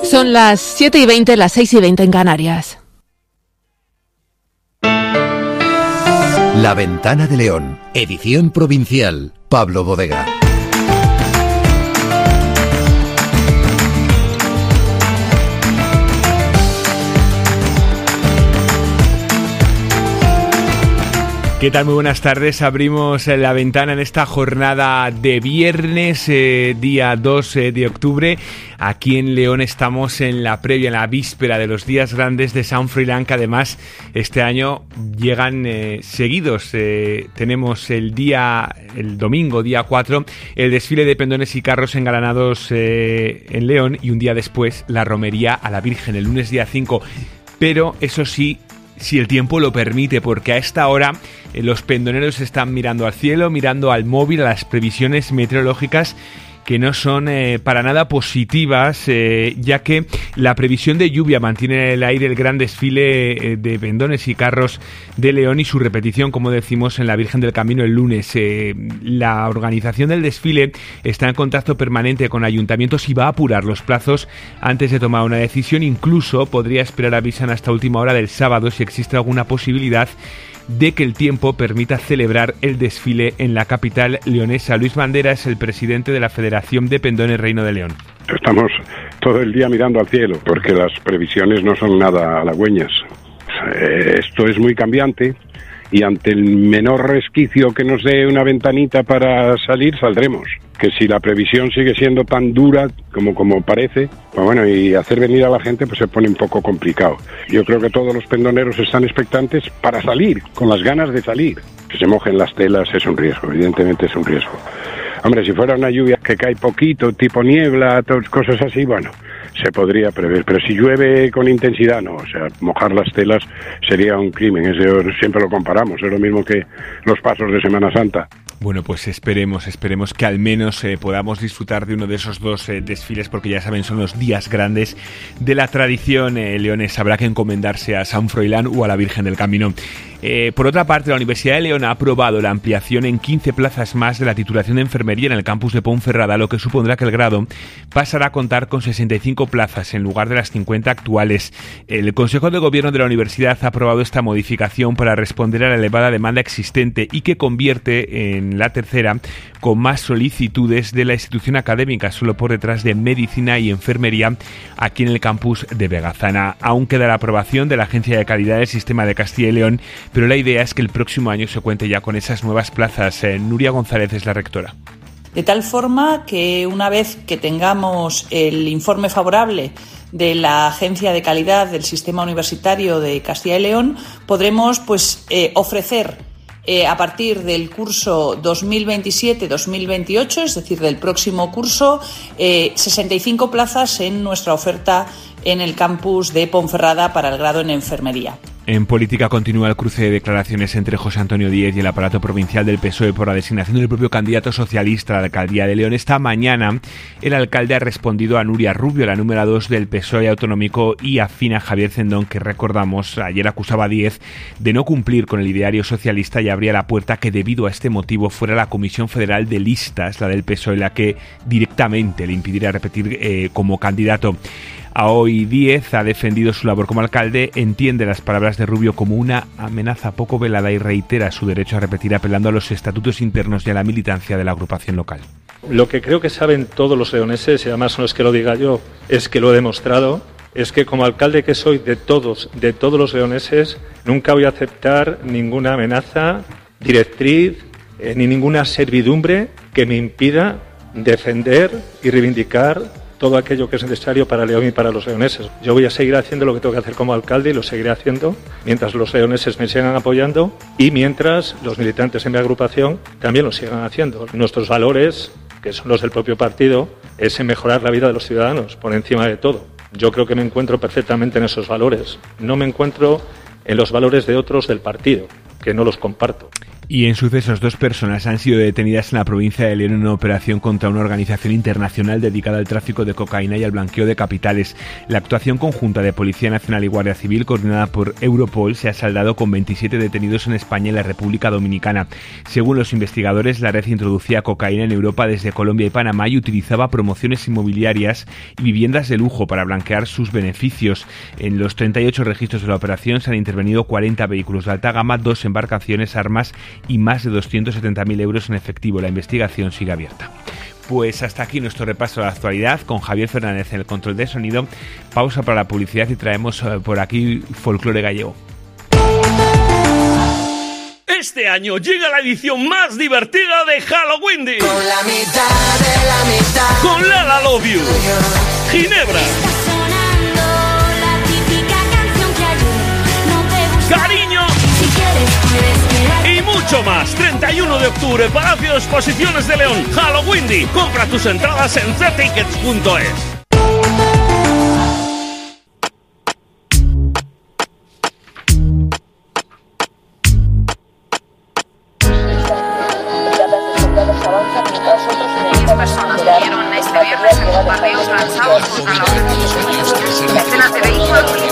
Son las 7:20, las 6:20 en Canarias. La Ventana de León, edición provincial, Pablo Bodega. ¿Qué tal? Muy buenas tardes. Abrimos la ventana en esta jornada de viernes, día 2 de octubre. Aquí en León estamos en la previa, en la víspera de los días grandes de Sant Froilán, que además este año llegan seguidos. Tenemos el domingo, día 4, el desfile de pendones y carros engalanados en León, y un día después la romería a la Virgen, el lunes día 5. Pero eso sí, si el tiempo lo permite, porque a esta hora los pendoneros están mirando al cielo, mirando al móvil, a las previsiones meteorológicas, que no son para nada positivas, ya que la previsión de lluvia mantiene en el aire el gran desfile de pendones y carros de León y su repetición, como decimos, en la Virgen del Camino el lunes. La organización del desfile está en contacto permanente con ayuntamientos y va a apurar los plazos antes de tomar una decisión. Incluso podría esperar, avisan, hasta última hora del sábado si existe alguna posibilidad de que el tiempo permita celebrar el desfile en la capital leonesa. Luis Bandera es el presidente de la Federación de Pendones Reino de León. Estamos todo el día mirando al cielo, porque las previsiones no son nada halagüeñas. Esto es muy cambiante, y ante el menor resquicio que nos dé una ventanita para salir, saldremos. Que si la previsión sigue siendo tan dura como parece, pues bueno, y hacer venir a la gente pues se pone un poco complicado. Yo creo que todos los pendoneros están expectantes para salir, con las ganas de salir. Que se mojen las telas es un riesgo, evidentemente es un riesgo. Hombre, si fuera una lluvia que cae poquito, tipo niebla, cosas así, bueno, se podría prever. Pero si llueve con intensidad, no. O sea, mojar las telas sería un crimen. Eso siempre lo comparamos. Es lo mismo que los pasos de Semana Santa. Bueno, pues esperemos que al menos podamos disfrutar de uno de esos dos desfiles, porque ya saben, son los días grandes de la tradición leonesa. Habrá que encomendarse a Sant Froilán o a la Virgen del Camino. Por otra parte, la Universidad de León ha aprobado la ampliación en 15 plazas más de la titulación de enfermería en el campus de Ponferrada, lo que supondrá que el grado pasará a contar con 65 plazas en lugar de las 50 actuales. El Consejo de Gobierno de la Universidad ha aprobado esta modificación para responder a la elevada demanda existente y que convierte en la tercera con más solicitudes de la institución académica, solo por detrás de Medicina y Enfermería, aquí en el campus de Vegazana. Aún queda la aprobación de la Agencia de Calidad del Sistema de Castilla y León, pero la idea es que el próximo año se cuente ya con esas nuevas plazas. Nuria González es la rectora. De tal forma que una vez que tengamos el informe favorable de la Agencia de Calidad del Sistema Universitario de Castilla y León, podremos ofrecer a partir del curso 2027-2028, es decir, del próximo curso, 65 plazas en nuestra oferta en el campus de Ponferrada para el grado en enfermería. En política continúa el cruce de declaraciones entre José Antonio Díez y el aparato provincial del PSOE por la designación del propio candidato socialista a la alcaldía de León. Esta mañana el alcalde ha respondido a Nuria Rubio, la número 2 del PSOE autonómico y afín a Javier Cendón, que recordamos ayer acusaba a Díez de no cumplir con el ideario socialista y abría la puerta que debido a este motivo fuera la Comisión Federal de Listas, la del PSOE, la que directamente le impidiera repetir como candidato. A hoy Díez ha defendido su labor como alcalde, entiende las palabras de Rubio como una amenaza poco velada y reitera su derecho a repetir apelando a los estatutos internos y a la militancia de la agrupación local. Lo que creo que saben todos los leoneses, y además no es que lo diga yo, es que lo he demostrado, es que como alcalde que soy de todos los leoneses, nunca voy a aceptar ninguna amenaza, directriz, ni ninguna servidumbre que me impida defender y reivindicar todo aquello que es necesario para León y para los leoneses. Yo voy a seguir haciendo lo que tengo que hacer como alcalde y lo seguiré haciendo mientras los leoneses me sigan apoyando y mientras los militantes en mi agrupación también lo sigan haciendo. Nuestros valores, que son los del propio partido, es en mejorar la vida de los ciudadanos por encima de todo. Yo creo que me encuentro perfectamente en esos valores. No me encuentro en los valores de otros del partido, que no los comparto. Y en sucesos, 2 personas han sido detenidas en la provincia de León en una operación contra una organización internacional dedicada al tráfico de cocaína y al blanqueo de capitales. La actuación conjunta de Policía Nacional y Guardia Civil, coordinada por Europol, se ha saldado con 27 detenidos en España y la República Dominicana. Según los investigadores, la red introducía cocaína en Europa desde Colombia y Panamá y utilizaba promociones inmobiliarias y viviendas de lujo para blanquear sus beneficios. En los 38 registros de la operación se han intervenido 40 vehículos de alta gama, 2 embarcaciones, armas y más de 270.000 euros en efectivo. La investigación sigue abierta. Pues hasta aquí nuestro repaso de la actualidad con Javier Fernández en el control de sonido. Pausa para la publicidad y traemos por aquí folclore gallego. Este año llega la edición más divertida de Halloween. Con la mitad de la mitad. Con Lala Love You, Ginebra, Cariño y mucho más. 31 de octubre, Palacio de Exposiciones de León, Halloween. Compra tus entradas en ctickets.es. Personas murieron este viernes en bombardeos lanzados contra la organización. Decenas de vehículos